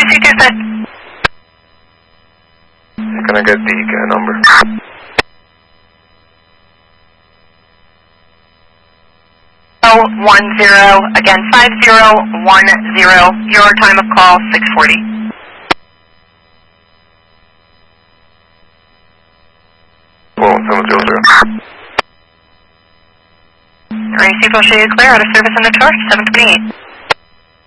326. Can I get the number? 10, again 5010, your time of call 640. Well, 700. Receive will show you clear out of service in the tour, 728.